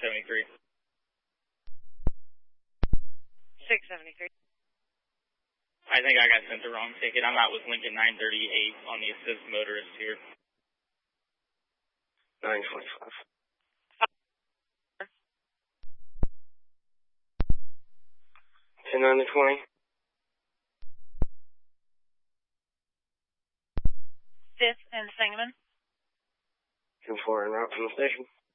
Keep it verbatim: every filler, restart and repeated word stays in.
seventy-three. six seventy-three. I think I got sent the wrong ticket. I'm out with Lincoln nine thirty-eight on the assist motorist here. nine twenty-five. ten nine twenty. fifth and Sangamon. ten four en route from the station.